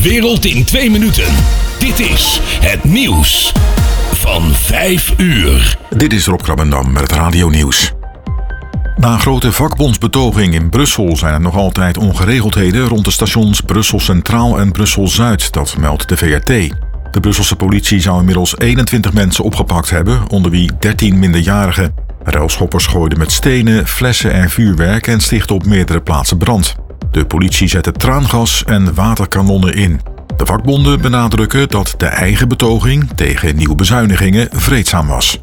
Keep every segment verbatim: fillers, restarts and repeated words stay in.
De wereld in twee minuten. Dit is het nieuws van vijf uur. Dit is Rob Krabbendam met het radionieuws. Na een grote vakbondsbetoging in Brussel zijn er nog altijd ongeregeldheden rond de stations Brussel Centraal en Brussel Zuid, dat meldt de V R T. De Brusselse politie zou inmiddels eenentwintig mensen opgepakt hebben, onder wie dertien minderjarigen. Ruilschoppers gooiden met stenen, flessen en vuurwerk en stichtten op meerdere plaatsen brand. De politie zette traangas en waterkanonnen in. De vakbonden benadrukken dat de eigen betoging tegen nieuwe bezuinigingen vreedzaam was.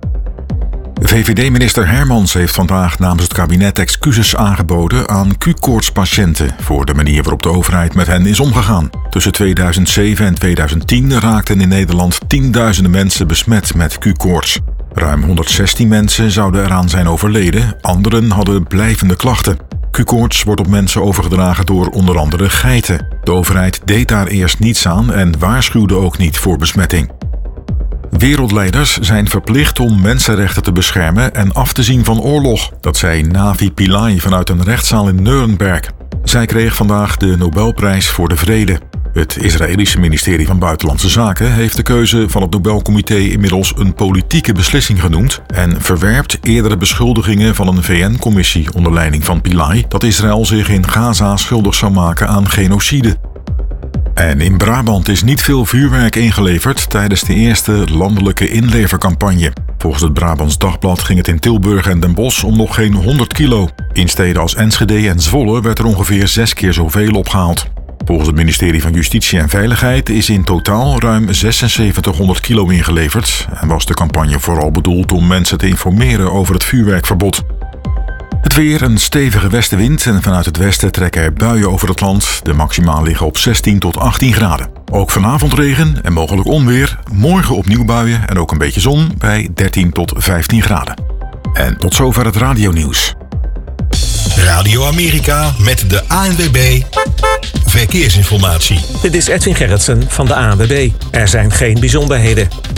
V V D-minister Hermans heeft vandaag namens het kabinet excuses aangeboden aan Q-koortspatiënten voor de manier waarop de overheid met hen is omgegaan. Tussen tweeduizend zeven en tweeduizend tien raakten in Nederland tienduizenden mensen besmet met Q-koorts. Ruim honderdzestien mensen zouden eraan zijn overleden, anderen hadden blijvende klachten. Q-koorts wordt op mensen overgedragen door onder andere geiten. De overheid deed daar eerst niets aan en waarschuwde ook niet voor besmetting. Wereldleiders zijn verplicht om mensenrechten te beschermen en af te zien van oorlog. Dat zei Navi Pillay vanuit een rechtszaal in Nuremberg. Zij kreeg vandaag de Nobelprijs voor de Vrede. Het Israëlische ministerie van Buitenlandse Zaken heeft de keuze van het Nobelcomité inmiddels een politieke beslissing genoemd en verwerpt eerdere beschuldigingen van een V N-commissie onder leiding van Pillay dat Israël zich in Gaza schuldig zou maken aan genocide. En in Brabant is niet veel vuurwerk ingeleverd tijdens de eerste landelijke inlevercampagne. Volgens het Brabants Dagblad ging het in Tilburg en Den Bosch om nog geen honderd kilo. In steden als Enschede en Zwolle werd er ongeveer zes keer zoveel opgehaald. Volgens het ministerie van Justitie en Veiligheid is in totaal ruim zesenzeventighonderd kilo ingeleverd en was de campagne vooral bedoeld om mensen te informeren over het vuurwerkverbod. Het weer, een stevige westenwind en vanuit het westen trekken er buien over het land. De maximaal liggen op zestien tot achttien graden. Ook vanavond regen en mogelijk onweer. Morgen opnieuw buien en ook een beetje zon bij dertien tot vijftien graden. En tot zover het radionieuws. Radio Amerika met de A N W B Verkeersinformatie. Dit is Edwin Gerritsen van de A N W B. Er zijn geen bijzonderheden.